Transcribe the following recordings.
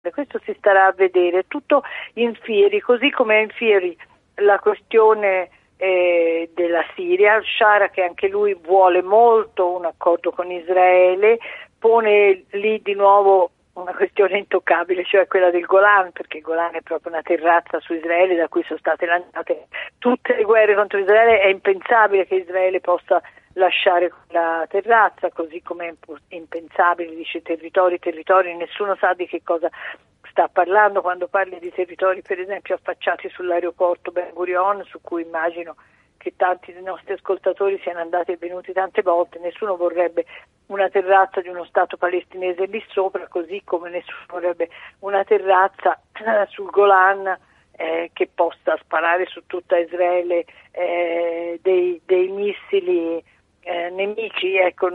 Questo si starà a vedere, tutto in fieri, così come è in fieri la questione della Siria. Shara, che anche lui vuole molto un accordo con Israele, pone lì di nuovo una questione intoccabile, cioè quella del Golan, perché il Golan è proprio una terrazza su Israele da cui sono state lanciate tutte le guerre contro Israele. È impensabile che Israele possa lasciare la terrazza, così come è impensabile, dice territori, nessuno sa di che cosa sta parlando quando parli di territori, per esempio, affacciati sull'aeroporto Ben Gurion, su cui immagino che tanti dei nostri ascoltatori siano andati e venuti tante volte. Nessuno vorrebbe una terrazza di uno Stato palestinese lì sopra, così come nessuno vorrebbe una terrazza sul Golan che possa sparare su tutta Israele dei missili nemici. Ecco,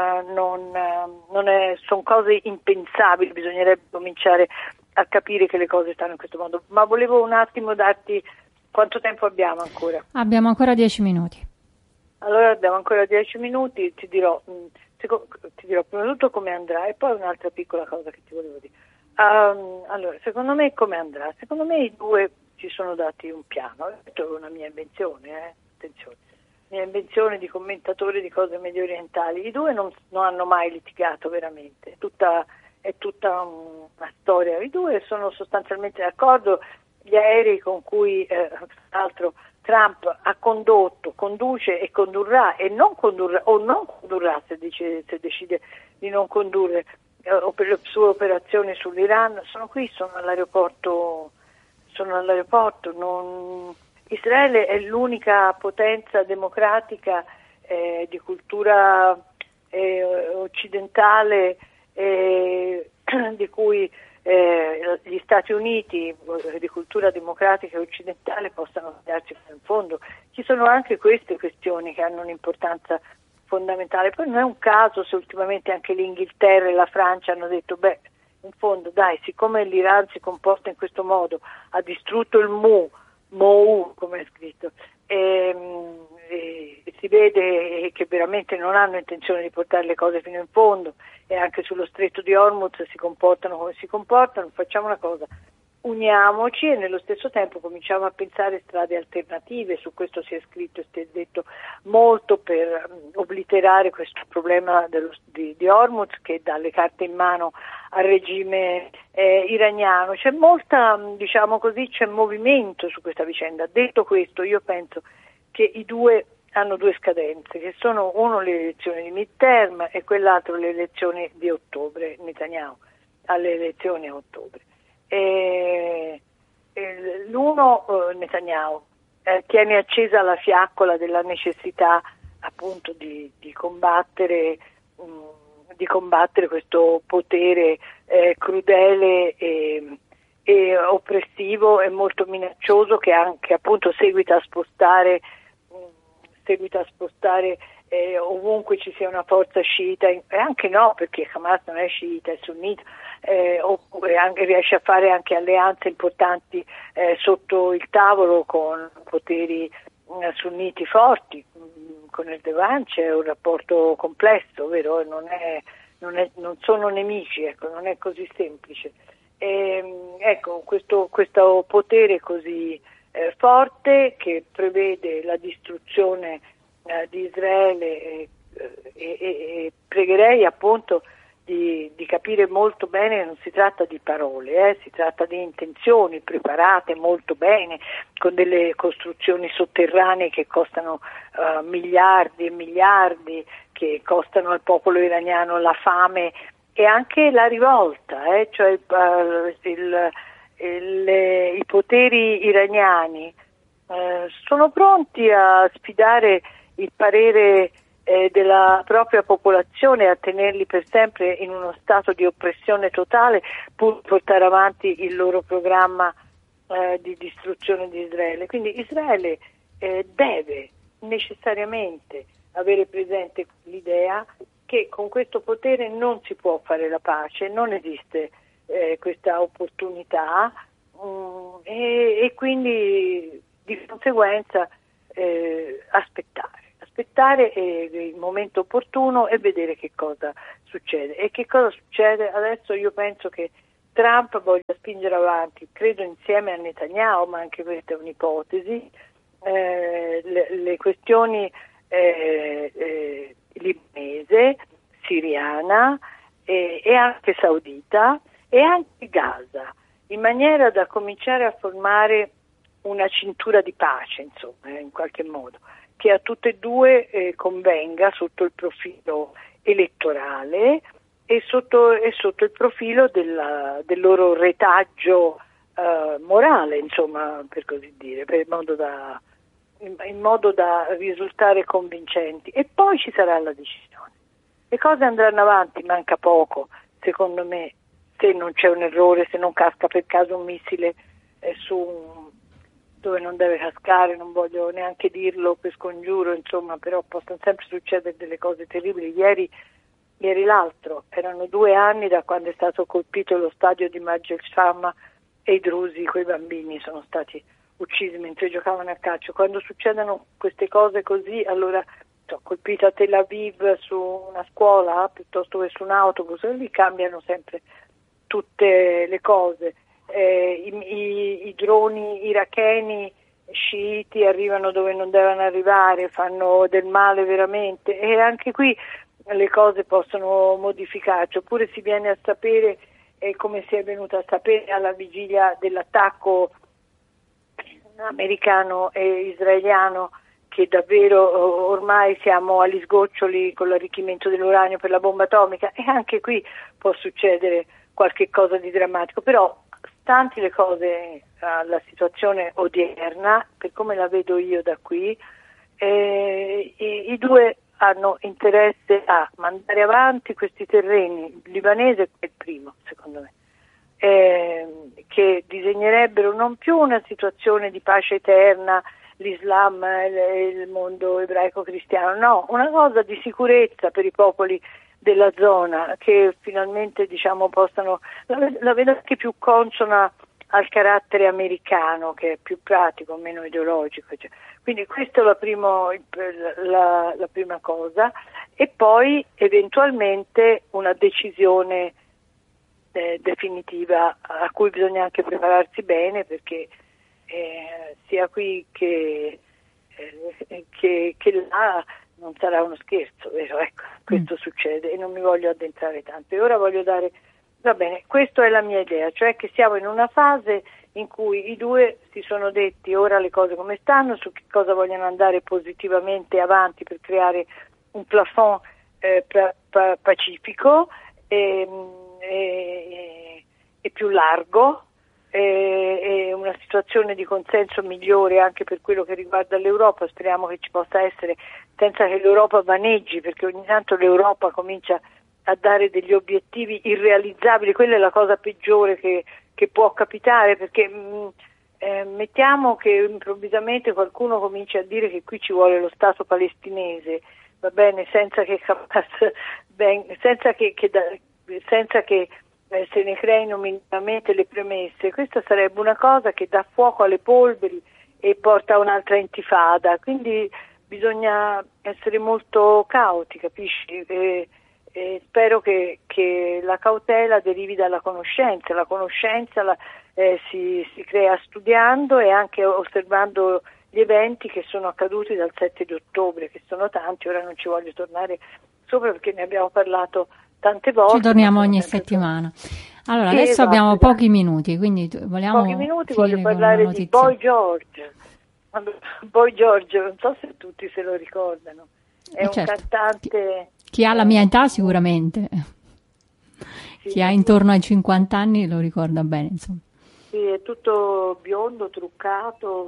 sono cose impensabili, bisognerebbe cominciare a capire che le cose stanno in questo modo. Ma volevo un attimo darti quanto tempo abbiamo ancora. Abbiamo ancora 10 minuti. Allora abbiamo ancora 10 minuti, ti dirò prima di tutto come andrà e poi un'altra piccola cosa che ti volevo dire. Allora, secondo me come andrà? Secondo me i due si sono dati un piano, è una mia invenzione, attenzione, mia invenzione di commentatore di cose medio orientali. I due non hanno mai litigato veramente, è tutta una storia. I due sono sostanzialmente d'accordo. Gli aerei con cui tra l'altro Trump ha conduce e condurrà e non condurrà se decide di non condurre per le sue operazioni sull'Iran, sono qui, sono all'aeroporto. Israele è l'unica potenza democratica di cultura occidentale di cui gli Stati Uniti di cultura democratica occidentale possano darci fino in fondo. Ci sono anche queste questioni che hanno un'importanza fondamentale. Poi non è un caso se ultimamente anche l'Inghilterra e la Francia hanno detto in fondo dai, siccome l'Iran si comporta in questo modo, ha distrutto il MOU come è scritto, e si vede che veramente non hanno intenzione di portare le cose fino in fondo, e anche sullo stretto di Hormuz si comportano come si comportano. Facciamo una cosa, uniamoci e nello stesso tempo cominciamo a pensare strade alternative. Su questo si è scritto e si è detto molto per obliterare questo problema di Hormuz, che dà le carte in mano al regime iraniano. C'è molta, diciamo così, c'è movimento su questa vicenda. Detto questo, io penso che i due hanno due scadenze, che sono uno le elezioni di midterm e quell'altro le elezioni di ottobre. Netanyahu alle elezioni a ottobre. L'uno, Netanyahu, tiene accesa la fiaccola della necessità appunto di combattere questo potere crudele e oppressivo e molto minaccioso, che anche appunto seguita a spostare ovunque ci sia una forza sciita, e anche no, perché Hamas non è sciita, è sunnita, oppure anche riesce a fare anche alleanze importanti sotto il tavolo con poteri sunniti forti. Con Erdogan c'è un rapporto complesso, vero? Non sono nemici, ecco, non è così semplice. Ecco, questo potere così forte, che prevede la distruzione di Israele, e pregherei appunto di capire molto bene che non si tratta di parole, si tratta di intenzioni preparate molto bene, con delle costruzioni sotterranee che costano miliardi e miliardi, che costano al popolo iraniano la fame e anche la rivolta, cioè i poteri iraniani sono pronti a sfidare il parere della propria popolazione, a tenerli per sempre in uno stato di oppressione totale, pur di portare avanti il loro programma di distruzione di Israele. Quindi Israele deve necessariamente avere presente l'idea che con questo potere non si può fare la pace, non esiste questa opportunità, e quindi di conseguenza aspettare il momento opportuno e vedere che cosa succede. E che cosa succede? Adesso io penso che Trump voglia spingere avanti, credo insieme a Netanyahu, ma anche questa è un'ipotesi, le questioni libanese, siriana e anche saudita e anche Gaza, in maniera da cominciare a formare una cintura di pace, insomma, in qualche modo, che a tutte e due convenga sotto il profilo elettorale e sotto il profilo del loro retaggio morale, insomma, per così dire, in modo da risultare convincenti. E poi ci sarà la decisione. Le cose andranno avanti, manca poco, secondo me, se non c'è un errore, se non casca per caso un missile dove non deve cascare, non voglio neanche dirlo per scongiuro, insomma, però possono sempre succedere delle cose terribili. Ieri l'altro, erano 2 anni da quando è stato colpito lo stadio di Majid Shama e i drusi, quei bambini, sono stati uccisi mentre giocavano a calcio. Quando succedono queste cose così, allora colpito a Tel Aviv su una scuola piuttosto che su un autobus, e lì cambiano sempre tutte le cose. I droni iracheni sciiti arrivano dove non devono arrivare, fanno del male veramente, e anche qui le cose possono modificarci, oppure si viene a sapere, come si è venuto a sapere alla vigilia dell'attacco americano e israeliano, che davvero ormai siamo agli sgoccioli con l'arricchimento dell'uranio per la bomba atomica, e anche qui può succedere qualche cosa di drammatico. Però, stanti le cose, la situazione odierna, per come la vedo io da qui, i due hanno interesse a mandare avanti questi terreni. Il libanese è il primo, secondo me, che disegnerebbero non più una situazione di pace eterna, l'Islam e il mondo ebraico-cristiano, no, una cosa di sicurezza per i popoli della zona, che finalmente, diciamo, possano, la vedo anche più consona al carattere americano, che è più pratico, meno ideologico, cioè. Quindi questa è la prima cosa, e poi eventualmente una decisione definitiva a cui bisogna anche prepararsi bene, perché sia qui che là non sarà uno scherzo, vero? Ecco, questo succede e non mi voglio addentrare tanto. E ora voglio dare, va bene, questa è la mia idea, cioè che siamo in una fase in cui i due si sono detti ora le cose come stanno, su che cosa vogliono andare positivamente avanti per creare un plafond pacifico e più largo, e una situazione di consenso migliore anche per quello che riguarda l'Europa. Speriamo che ci possa essere, senza che l'Europa vaneggi, perché ogni tanto l'Europa comincia a dare degli obiettivi irrealizzabili. Quella è la cosa peggiore che può capitare, perché mettiamo che improvvisamente qualcuno comincia a dire che qui ci vuole lo Stato palestinese, va bene, senza che se ne creino minimamente le premesse. Questa sarebbe una cosa che dà fuoco alle polveri e porta a un'altra intifada, quindi bisogna essere molto cauti, capisci? Spero che la cautela derivi dalla conoscenza. La conoscenza si crea studiando e anche osservando gli eventi che sono accaduti dal 7 di ottobre, che sono tanti. Ora non ci voglio tornare sopra perché ne abbiamo parlato tante volte. Ci torniamo ogni settimana. Allora, sì, adesso esatto, abbiamo pochi minuti, quindi vogliamo voglio parlare di Boy George. Boy George, non so se tutti se lo ricordano. È un cantante. Chi ha la mia età sicuramente. Sì, chi ha intorno ai 50 anni lo ricorda bene, insomma. Sì, è tutto biondo, truccato.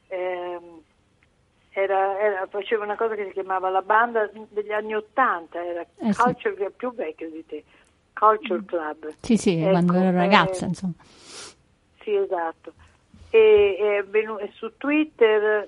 Faceva una cosa che si chiamava la banda degli anni '80, era Culture, sì. Più vecchio di te, Culture Club. Sì, ecco, quando ero ragazza, insomma. Sì, esatto. E su Twitter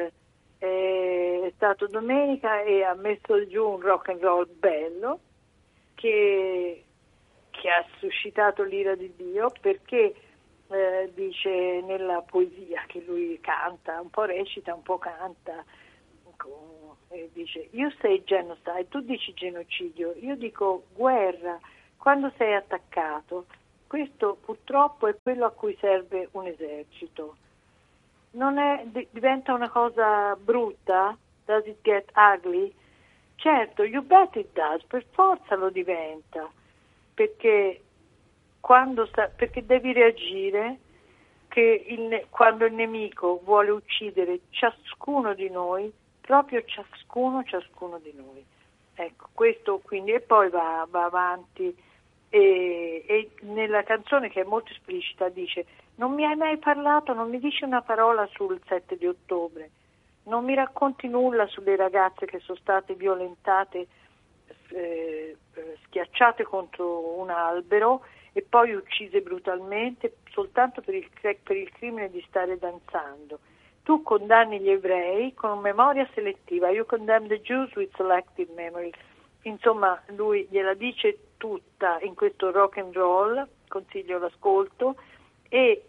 è stato domenica e ha messo giù un rock and roll bello che ha suscitato l'ira di Dio, perché dice nella poesia che lui canta, un po' recita, un po' canta, e dice: "You say genocide", tu dici genocidio, io dico guerra. Quando sei attaccato, questo purtroppo è quello a cui serve un esercito. Diventa una cosa brutta? Does it get ugly? Certo, you bet it does, per forza lo diventa, perché perché devi reagire quando il nemico vuole uccidere ciascuno di noi, proprio ciascuno di noi. Ecco, questo quindi, e poi va avanti e nella canzone, che è molto esplicita, dice: non mi hai mai parlato, non mi dici una parola sul 7 di ottobre, non mi racconti nulla sulle ragazze che sono state violentate, schiacciate contro un albero e poi uccise brutalmente soltanto per il crimine di stare danzando. Tu condanni gli ebrei con memoria selettiva. You condemn the Jews with selective memory. Insomma, lui gliela dice tutta in questo rock and roll, consiglio l'ascolto, e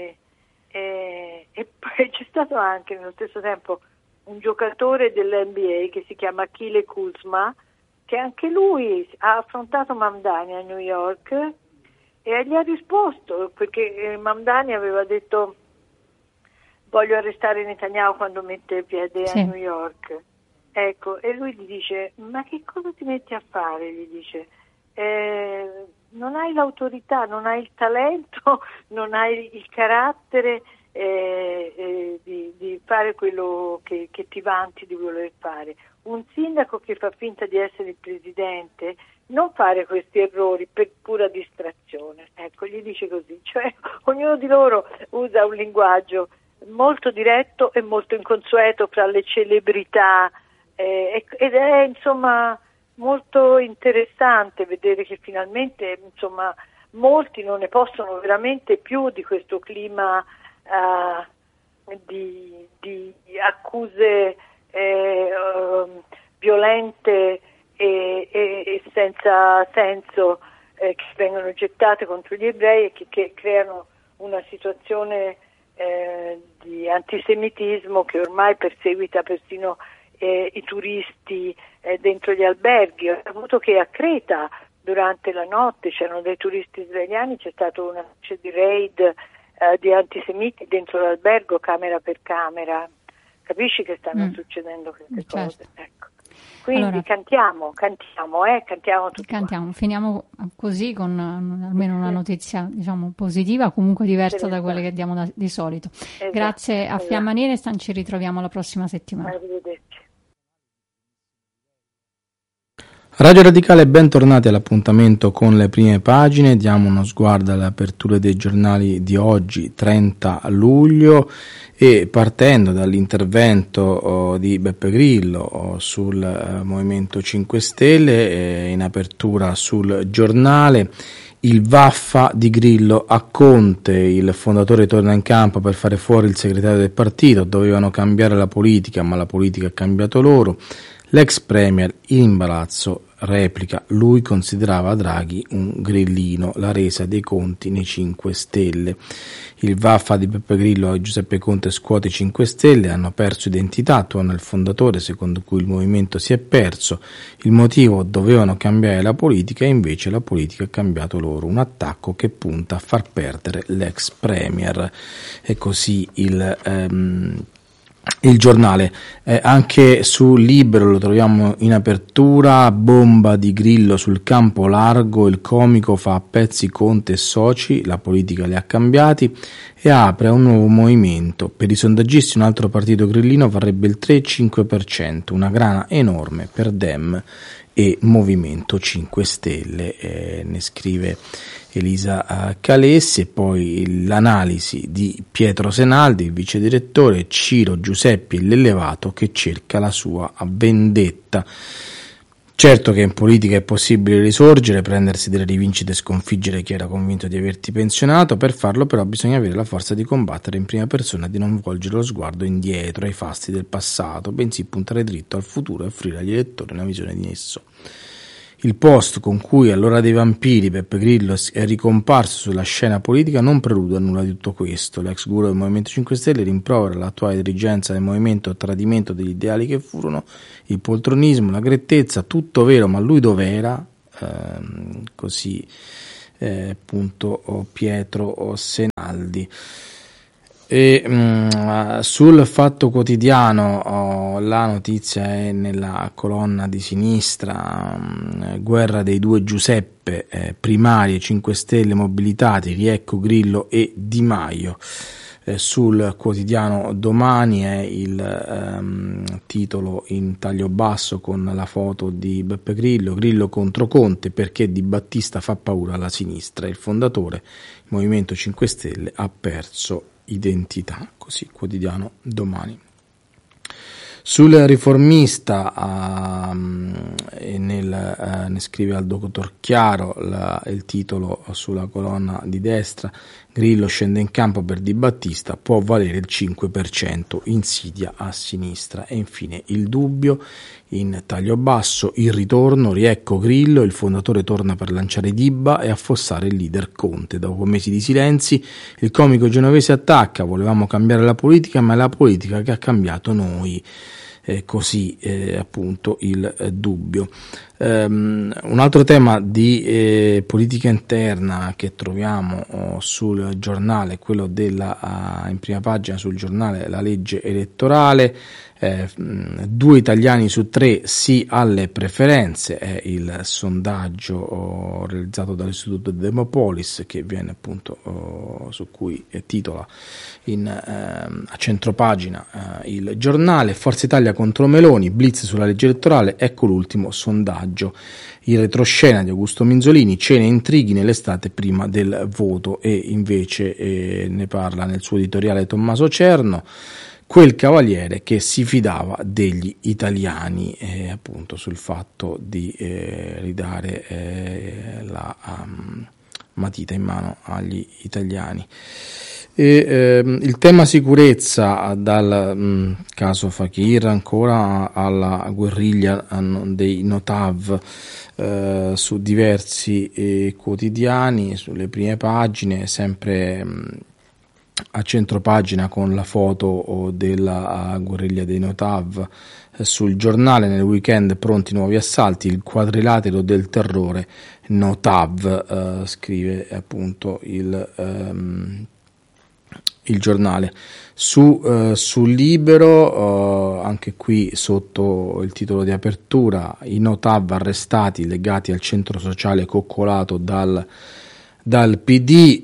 poi c'è stato anche nello stesso tempo un giocatore dell'NBA che si chiama Kyle Kuzma, che anche lui ha affrontato Mamdani a New York e gli ha risposto, perché Mamdani aveva detto: voglio arrestare Netanyahu quando mette piede a New York. Ecco, e lui gli dice: ma che cosa ti metti a fare? Gli dice: non hai l'autorità, non hai il talento, non hai il carattere di fare quello che ti vanti di voler fare. Un sindaco che fa finta di essere il presidente, non fare questi errori per pura distrazione. Ecco, gli dice così. Cioè, ognuno di loro usa un linguaggio molto diretto e molto inconsueto fra le celebrità, ed è insomma molto interessante vedere che finalmente insomma molti non ne possono veramente più di questo clima di accuse violente e senza senso che vengono gettate contro gli ebrei e che creano una situazione di antisemitismo che ormai perseguita persino i turisti dentro gli alberghi. Ho saputo che a Creta durante la notte c'erano dei turisti israeliani, c'è stato una specie di raid di antisemiti dentro l'albergo, camera per camera. Capisci che stanno succedendo queste cose? Ecco. Quindi allora, cantiamo tutti. Cantiamo, finiamo così con almeno una notizia, diciamo, positiva, comunque diversa da quelle che diamo di solito. Esatto. Grazie a Fiamma Nirestan, ci ritroviamo la prossima settimana. Arrivederci. Radio Radicale, bentornati all'appuntamento con le prime pagine. Diamo uno sguardo alle aperture dei giornali di oggi, 30 luglio, e partendo dall'intervento di Beppe Grillo sul Movimento 5 Stelle, in apertura sul giornale: il vaffa di Grillo a Conte, il fondatore torna in campo per fare fuori il segretario del partito, dovevano cambiare la politica ma la politica ha cambiato loro. L'ex premier in imbarazzo replica, lui considerava Draghi un grillino, la resa dei conti nei 5 Stelle. Il vaffa di Beppe Grillo e Giuseppe Conte scuote i 5 Stelle, hanno perso identità, torna il fondatore secondo cui il movimento si è perso, il motivo: dovevano cambiare la politica e invece la politica ha cambiato loro, un attacco che punta a far perdere l'ex premier. E così il giornale. Anche su Libero lo troviamo in apertura: bomba di Grillo sul campo largo, il comico fa a pezzi Conte e soci, la politica li ha cambiati, e apre a un nuovo movimento. Per i sondaggisti un altro partito grillino varrebbe il 3-5%, una grana enorme per Dem e Movimento 5 Stelle, ne scrive Elisa Calessi. E poi l'analisi di Pietro Senaldi, il vice direttore, Ciro Giuseppi l'elevato che cerca la sua vendetta. Certo che in politica è possibile risorgere, prendersi delle rivincite e sconfiggere chi era convinto di averti pensionato. Per farlo però bisogna avere la forza di combattere in prima persona e di non volgere lo sguardo indietro ai fasti del passato, bensì puntare dritto al futuro e offrire agli elettori una visione di esso. Il post con cui all'ora dei vampiri Beppe Grillo è ricomparso sulla scena politica non prelude a nulla di tutto questo. L'ex guru del Movimento 5 Stelle rimprovera l'attuale dirigenza del movimento a tradimento degli ideali che furono, il poltronismo, la grettezza, tutto vero, ma lui dov'era? Così appunto Pietro Senaldi. E sul Fatto Quotidiano la notizia è nella colonna di sinistra, guerra dei due Giuseppe, primarie 5 Stelle mobilitati, Riecco, Grillo e Di Maio. Sul quotidiano Domani è il titolo in taglio basso con la foto di Beppe Grillo: Grillo contro Conte perché Di Battista fa paura alla sinistra, il fondatore, il Movimento 5 Stelle ha perso identità, così quotidiano Domani. Sul Riformista ne scrive Aldo Torchiaro il titolo sulla colonna di destra: Grillo scende in campo per Di Battista, può valere il 5%, insidia a sinistra. E infine Il Dubbio in taglio basso: il ritorno, Riecco, Grillo, il fondatore torna per lanciare Dibba e affossare il leader Conte. Dopo mesi di silenzi il comico genovese attacca: volevamo cambiare la politica, ma è la politica che ha cambiato noi. Così appunto Il Dubbio. Un altro tema di politica interna che troviamo sul giornale, quello in prima pagina sul giornale, la legge elettorale. 2 italiani su 3 sì alle preferenze, è il sondaggio realizzato dall'istituto Demopolis, che viene appunto su cui titola a centropagina il giornale. Forza Italia contro Meloni, blitz sulla legge elettorale, ecco l'ultimo sondaggio. Il retroscena di Augusto Minzolini, cene e intrighi nell'estate prima del voto. E invece ne parla nel suo editoriale Tommaso Cerno: quel cavaliere che si fidava degli italiani, appunto sul fatto di ridare la matita in mano agli italiani. Il tema sicurezza, dal caso Fakir ancora alla guerriglia dei Notav, su diversi quotidiani, sulle prime pagine, sempre a centropagina con la foto della guerriglia dei Notav. Sul giornale, nel weekend pronti nuovi assalti, il quadrilatero del terrore Notav, scrive appunto il giornale. Sul Libero, anche qui sotto il titolo di apertura: i Notav arrestati legati al centro sociale coccolato dal PD,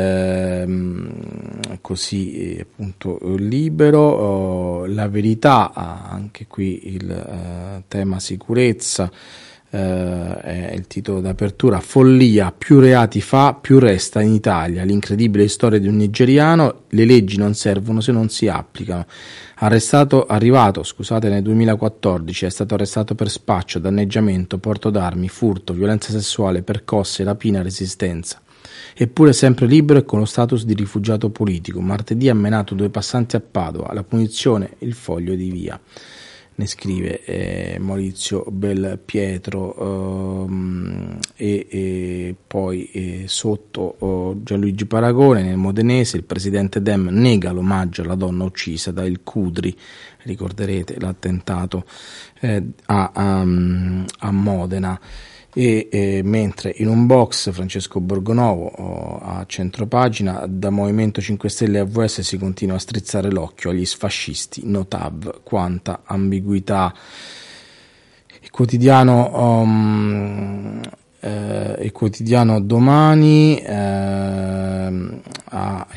così appunto Libero. La Verità, anche qui il tema sicurezza, è il titolo d'apertura: follia, più reati fa, più resta in Italia, l'incredibile storia di un nigeriano, le leggi non servono se non si applicano. Arrivato nel 2014, è stato arrestato per spaccio, danneggiamento, porto d'armi, furto, violenza sessuale, percosse, rapina, resistenza. Eppure sempre libero e con lo status di rifugiato politico. Martedì ha menato 2 passanti a Padova, la punizione, il foglio di via. Ne scrive Maurizio Belpietro, e poi sotto Gianluigi Paragone: nel modenese il presidente Dem nega l'omaggio alla donna uccisa da El Cudri. Ricorderete l'attentato a Modena. Mentre in un box Francesco Borgonovo a centropagina: da Movimento 5 Stelle a AVS si continua a strizzare l'occhio agli sfascisti Notav, quanta ambiguità. Il quotidiano Domani ha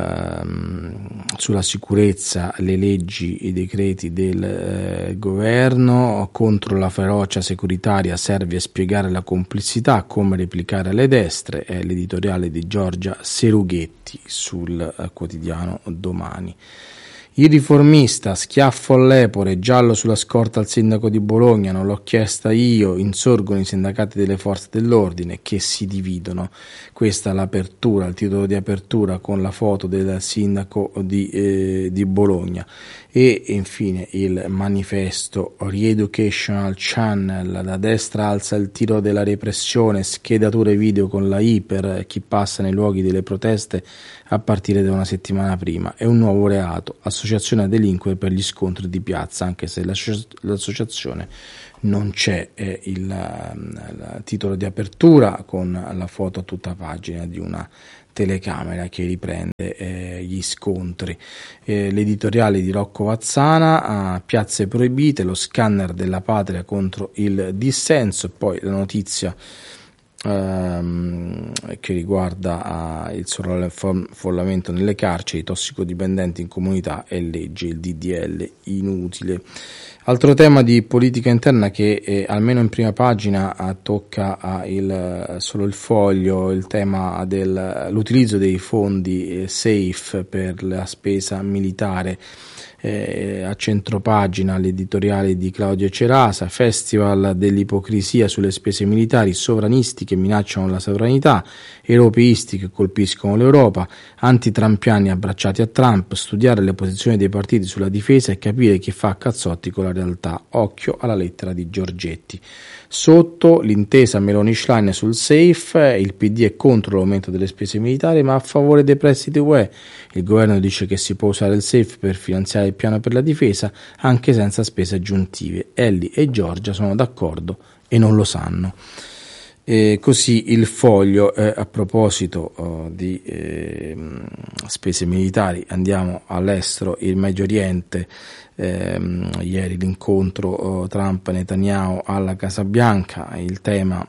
sulla sicurezza le leggi, i decreti del governo. Contro la ferocia securitaria serve a spiegare la complicità, come replicare alle destre, è l'editoriale di Giorgia Serughetti sul quotidiano Domani. Il Riformista: schiaffo all'Epore, giallo sulla scorta al sindaco di Bologna, non l'ho chiesta io, insorgono i sindacati delle forze dell'ordine che si dividono. Questa è l'apertura, il titolo di apertura con la foto del sindaco di Bologna. E infine il Manifesto: Re-Educational Channel, la destra alza il tiro della repressione, schedature video con la I per chi passa nei luoghi delle proteste a partire da una settimana prima, e un nuovo reato, associazione a delinquere per gli scontri di piazza, anche se l'associazione non c'è. Il titolo di apertura con la foto a tutta pagina di una telecamera che riprende gli scontri. L'editoriale di Rocco Vazzana, piazze proibite, lo scanner della patria contro il dissenso, e poi la notizia che riguarda il sovraffollamento nelle carceri, tossicodipendenti in comunità e legge il DDL inutile. Altro tema di politica interna che almeno in prima pagina tocca solo il Foglio, il tema dell'utilizzo dei fondi SAFE per la spesa militare. A centropagina l'editoriale di Claudio Cerasa, festival dell'ipocrisia sulle spese militari, sovranisti che minacciano la sovranità, europeisti che colpiscono l'Europa, antitrampiani abbracciati a Trump, studiare le posizioni dei partiti sulla difesa e capire chi fa cazzotti con la realtà, occhio alla lettera di Giorgetti. Sotto l'intesa Meloni-Schlein sul SAFE, il PD è contro l'aumento delle spese militari ma a favore dei prestiti UE, il governo dice che si può usare il SAFE per finanziare il piano per la difesa anche senza spese aggiuntive. Elly e Giorgia sono d'accordo e non lo sanno. Così il Foglio. A proposito di spese militari, andiamo all'estero, il Medio Oriente. Ieri l'incontro Trump-Netanyahu alla Casa Bianca, il tema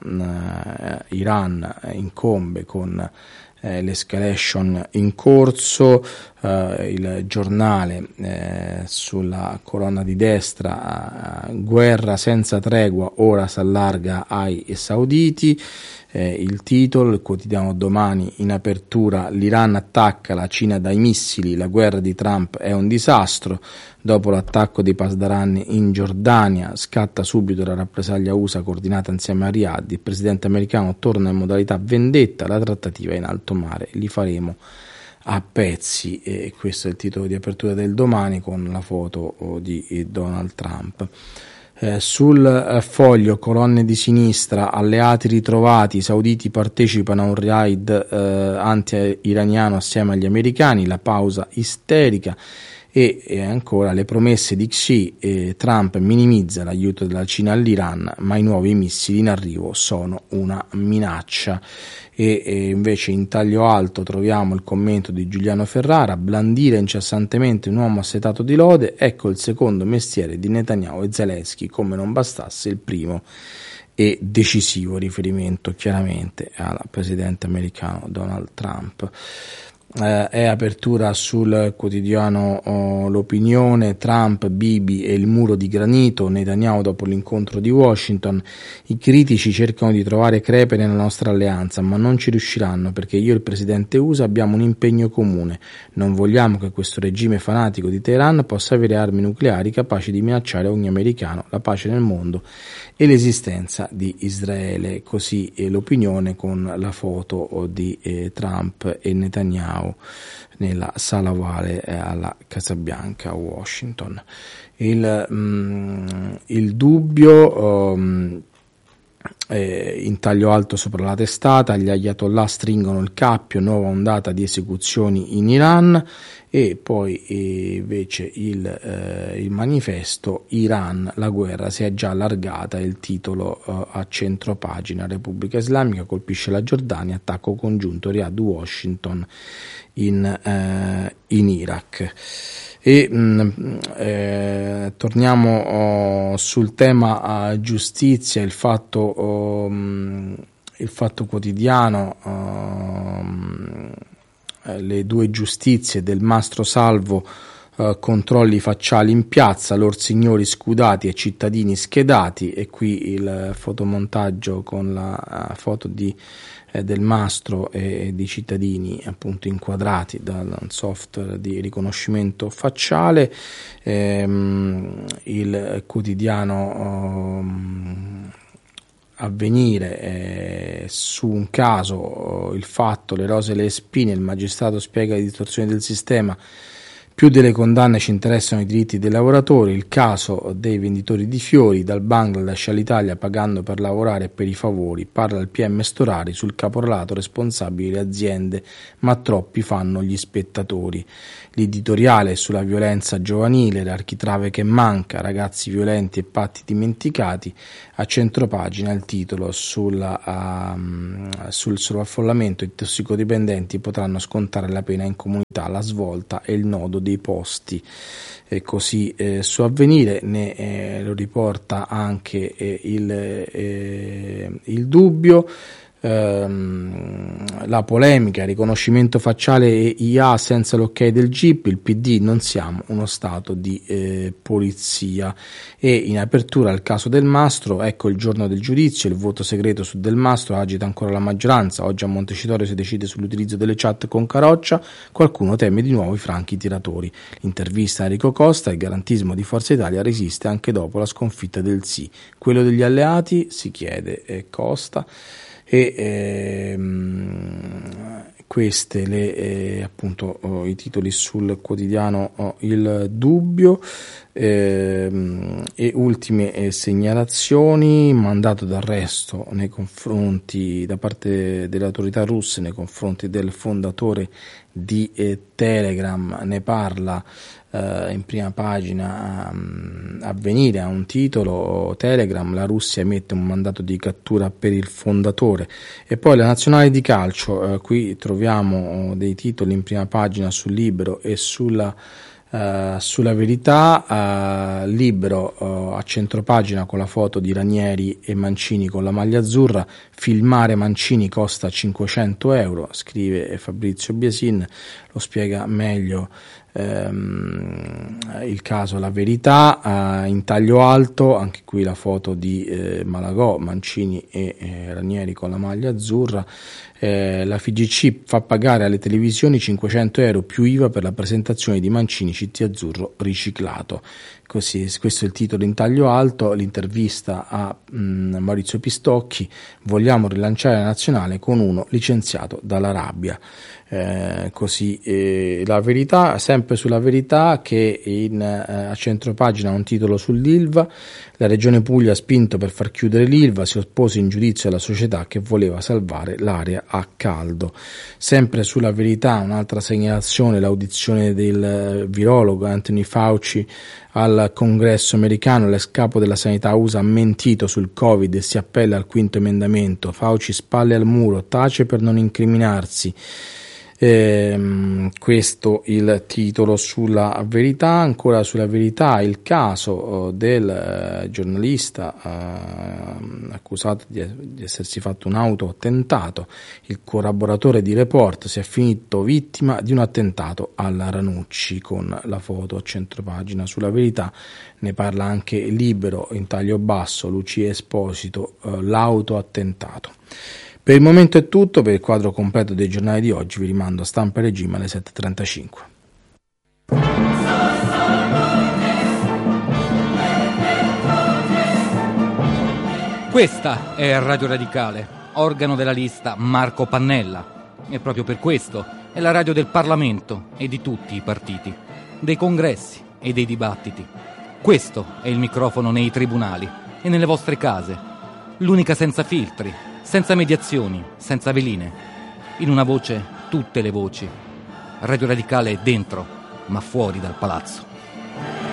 Iran incombe con l'escalation in corso. Il giornale sulla colonna di destra, guerra senza tregua ora si allarga ai sauditi. Il titolo, il quotidiano Domani in apertura, l'Iran attacca la Cina dai missili, la guerra di Trump è un disastro. Dopo l'attacco di Pasdaran in Giordania scatta subito la rappresaglia USA coordinata insieme a Riyadh, il presidente americano torna in modalità vendetta, la trattativa è in alto mare, li faremo a pezzi. E questo è il titolo di apertura del Domani con la foto di Donald Trump. Sul Foglio, colonne di sinistra, alleati ritrovati, i sauditi partecipano a un raid anti-iraniano assieme agli americani, la pausa isterica. E ancora le promesse di Xi, Trump minimizza l'aiuto della Cina all'Iran, ma i nuovi missili in arrivo sono una minaccia. E invece in taglio alto troviamo il commento di Giuliano Ferrara, blandire incessantemente un uomo assetato di lode, ecco il secondo mestiere di Netanyahu e Zelensky, come non bastasse il primo e decisivo, riferimento chiaramente al presidente americano Donald Trump. È apertura sul quotidiano L'Opinione, Trump, Bibi e il muro di granito, Netanyahu dopo l'incontro di Washington, i critici cercano di trovare crepe nella nostra alleanza ma non ci riusciranno perché io e il presidente USA abbiamo un impegno comune, non vogliamo che questo regime fanatico di Teheran possa avere armi nucleari capaci di minacciare ogni americano, la pace nel mondo e l'esistenza di Israele. Così L'Opinione con la foto di Trump e Netanyahu nella sala ovale alla Casa Bianca a Washington. Il Dubbio in taglio alto sopra la testata, gli ayatollah stringono il cappio, nuova ondata di esecuzioni in Iran. E poi invece il manifesto, Iran, la guerra si è già allargata, il titolo a centropagina, Repubblica Islamica colpisce la Giordania, attacco congiunto Riyadh-Washington in Iraq. E torniamo sul tema giustizia, il fatto quotidiano, le due giustizie del Mastro Salvo, controlli facciali in piazza, lorsignori scudati e cittadini schedati, e qui il fotomontaggio con la foto del Mastro e di cittadini appunto inquadrati dal software di riconoscimento facciale. Il quotidiano Avvenire, su un caso, il fatto, le rose e le spine, il magistrato spiega le distorsioni del sistema, Più delle condanne ci interessano i diritti dei lavoratori, il caso dei venditori di fiori dal Bangladesh all'Italia pagando per lavorare e per i favori, parla il PM Storari sul caporalato responsabile le aziende, ma troppi fanno gli spettatori. L'editoriale sulla violenza giovanile, l'architrave che manca, ragazzi violenti e patti dimenticati, a centropagina il titolo sul sovraffollamento, i tossicodipendenti potranno scontare la pena in comunità, la svolta e il nodo dei posti. E così su Avvenire lo riporta anche il Dubbio. La polemica, riconoscimento facciale e IA senza l'ok del GIP, il PD, non siamo uno stato di polizia. E in apertura il caso Del Mastro, ecco il giorno del giudizio, il voto segreto su Del Mastro agita ancora la maggioranza, oggi a Montecitorio si decide sull'utilizzo delle chat con Caroccia, qualcuno teme di nuovo i franchi tiratori. L'intervista a Enrico Costa, il garantismo di Forza Italia resiste anche dopo la sconfitta del sì, quello degli alleati, si chiede Costa. E queste appunto i titoli sul quotidiano Il Dubbio. E ultime segnalazioni: mandato d'arresto nei confronti da parte delle autorità russe nei confronti del fondatore di Telegram, ne parla in prima pagina Avvenire, a un titolo: Telegram, la Russia emette un mandato di cattura per il fondatore. E poi la nazionale di calcio, qui troviamo dei titoli in prima pagina sul Libero e sulla Verità. Libero a centropagina con la foto di Ranieri e Mancini con la maglia azzurra, filmare Mancini costa 500 euro, scrive Fabrizio Biasin, lo spiega meglio il caso La Verità. In taglio alto anche qui la foto di Malagò, Mancini e Ranieri con la maglia azzurra. La FIGC fa pagare alle televisioni 500 euro più IVA per la presentazione di Mancini CT azzurro riciclato. Così, questo è il titolo in taglio alto. L'intervista a Maurizio Pistocchi: vogliamo rilanciare la nazionale con uno licenziato dalla rabbia. Così La Verità, sempre sulla Verità, che a centropagina ha un titolo sull'Ilva: la regione Puglia ha spinto per far chiudere l'Ilva, si oppose in giudizio alla società che voleva salvare l'area a caldo. Sempre sulla Verità un'altra segnalazione: l'audizione del virologo Anthony Fauci al congresso americano. L'ex capo della sanità USA ha mentito sul Covid e si appella al quinto emendamento. Fauci spalle al muro, tace per non incriminarsi. Questo il titolo sulla Verità. Ancora sulla Verità il caso del giornalista accusato di essersi fatto un autoattentato. Il collaboratore di Report si è finito vittima di un attentato alla Ranucci, con la foto a centropagina sulla Verità. Ne parla anche Libero in taglio basso, Lucia Esposito, l'autoattentato. Per il momento è tutto. Per il quadro completo dei giornali di oggi vi rimando a Stampa e Regime alle 7:35. Questa è Radio Radicale, organo della lista Marco Pannella, e proprio per questo è la radio del Parlamento e di tutti i partiti, dei congressi e dei dibattiti. Questo è il microfono nei tribunali e nelle vostre case, l'unica senza filtri, senza mediazioni, senza veline. In una voce, tutte le voci. Radio Radicale è dentro, ma fuori dal palazzo.